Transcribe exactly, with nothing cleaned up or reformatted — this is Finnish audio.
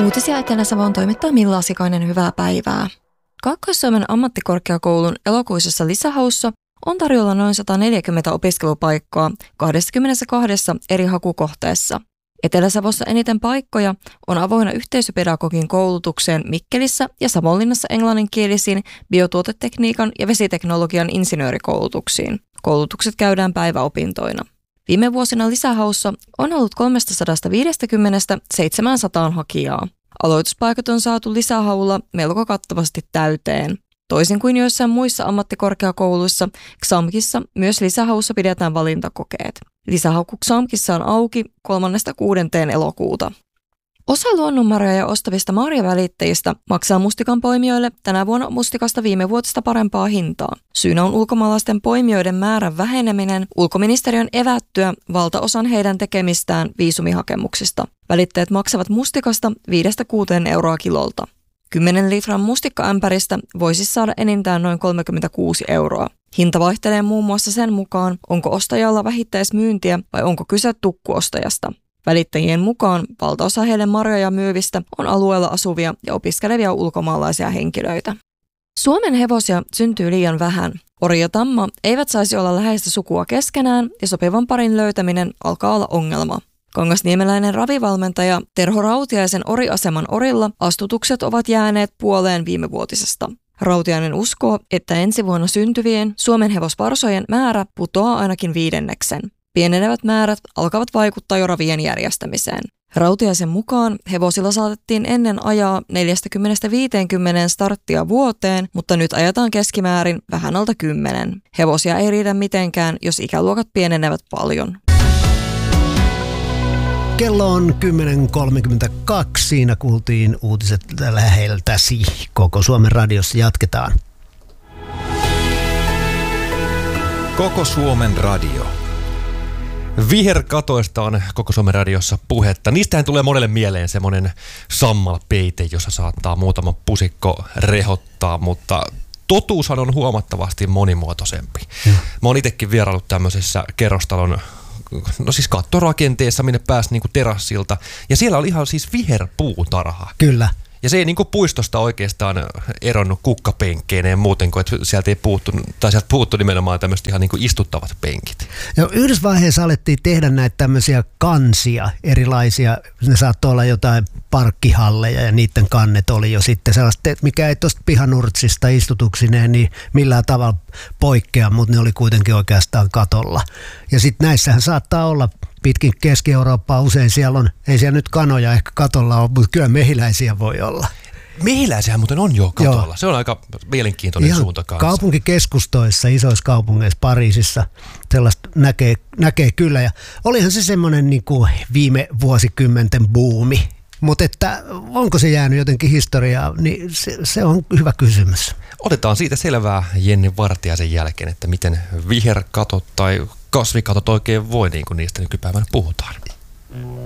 Uutisia Etelä-Savoon toimittaa Milla Asikainen, hyvää päivää. Kaakkois-Suomen ammattikorkeakoulun elokuisessa lisähaussa on tarjolla noin sata neljäkymmentä opiskelupaikkaa kaksikymmentäkaksi eri hakukohteessa. Etelä-Savossa eniten paikkoja on avoinna yhteisöpedagogin koulutukseen Mikkelissä ja Savonlinnassa englanninkielisiin biotuotetekniikan ja vesiteknologian insinöörikoulutuksiin. Koulutukset käydään päiväopintoina. Viime vuosina lisähaussa on ollut kolmesataaviisikymmentä seitsemänsataan hakijaa. Aloituspaikat on saatu lisähaulla melko kattavasti täyteen. Toisin kuin joissain muissa ammattikorkeakouluissa, XAMKissa myös lisähaussa pidetään valintakokeet. Lisähaku XAMKissa on auki kolmannesta kuudenteen elokuuta. Osa luonnonmarjoja ostavista marjavälittäjistä maksaa mustikan poimijoille tänä vuonna mustikasta viime vuotista parempaa hintaa. Syynä on ulkomaalaisten poimijoiden määrän väheneminen ulkoministeriön evättyä valtaosan heidän tekemistään viisumihakemuksista. Välittäjät maksavat mustikasta viidestä kuuteen euroa kilolta. kymmenen litran mustikkaämpäristä voisi saada enintään noin kolmekymmentäkuusi euroa. Hinta vaihtelee muun muassa sen mukaan, onko ostajalla vähittäismyyntiä vai onko kyse tukkuostajasta. Välittäjien mukaan valtaosa heille marjoja myyvistä on alueella asuvia ja opiskelevia ulkomaalaisia henkilöitä. Suomen hevosia syntyy liian vähän. Ori ja tamma eivät saisi olla läheistä sukua keskenään ja sopivan parin löytäminen alkaa olla ongelma. Kangasniemeläinen ravivalmentaja Terho Rautiaisen oriaseman orilla astutukset ovat jääneet puoleen viimevuotisesta. Rautiainen uskoo, että ensi vuonna syntyvien Suomen hevosvarsojen määrä putoaa ainakin viidenneksen. Pienenevät määrät alkavat vaikuttaa jo ravien järjestämiseen. Rautiaisen mukaan hevosilla saatettiin ennen ajaa neljäkymmentä viisikymmentä starttia vuoteen, mutta nyt ajetaan keskimäärin vähän alta kymmenen. Hevosia ei riitä mitenkään, jos ikäluokat pienenevät paljon. Kello on kymmenen kolmekymmentäkaksi. Siinä kuultiin uutiset läheltäsi. Koko Suomen radiossa jatketaan. Koko Suomen radio. Viherkatoista on Koko Suomen radiossa puhetta. Niistähän tulee monelle mieleen semmoinen sammalpeite, jossa saattaa muutama pusikko rehottaa, mutta totuushan on huomattavasti monimuotoisempi. Hmm. Mä oon itsekin vieraillut tämmöisessä kerrostalon, no siis kattorakenteessa, minne pääsi niinku terassilta. Ja siellä oli ihan siis viherpuutarha. Kyllä. Ja se ei niinku puistosta oikeastaan eronnut kukkapenkkeineen muuten kuin, että sieltä ei puuttu, tai sieltä puuttu nimenomaan tämmöiset ihan niinku istuttavat penkit. Ja yhdessä vaiheessa alettiin tehdä näitä tämmöisiä kansia erilaisia. Ne saattoi olla jotain parkkihalleja ja niiden kannet oli jo sitten sellaista, mikä ei tuosta pihanurtsista istutuksineen niin millään tavalla poikkea, mutta ne oli kuitenkin oikeastaan katolla. Ja sitten näissähän saattaa olla pitkin Keski-Eurooppaa usein siellä on, ei siellä nyt kanoja ehkä katolla ole, mutta kyllä mehiläisiä voi olla. Mehiläisiä muuten on jo katolla. Joo. Se on aika mielenkiintoinen ihan suunta kanssa. Kaupunkikeskustoissa, isoissa kaupungeissa, Pariisissa sellaista näkee, näkee kyllä. Ja olihan se semmoinen niin kuin viime vuosikymmenten buumi. Mutta että onko se jäänyt jotenkin historiaa, niin se, se on hyvä kysymys. Otetaan siitä selvää Jenni Vartiaisen jälkeen, että miten viherkatot tai kasvikatot oikein voi, niin kuin niistä nykypäivänä puhutaan.